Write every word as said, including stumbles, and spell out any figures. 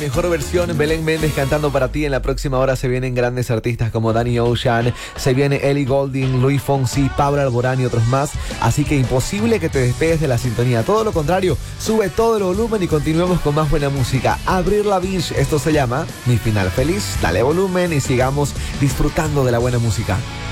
mejor versión, Belén Méndez cantando para ti. En la próxima hora se vienen grandes artistas como Danny Ocean, se viene Ellie Goulding, Luis Fonsi, Pablo Alborán y otros más. Así que imposible que te despegues de la sintonía. Todo lo contrario, sube todo el volumen y continuemos con más buena música. Avril Lavigne, esto se llama Mi Final Feliz. Dale volumen y sigamos disfrutando de la buena música.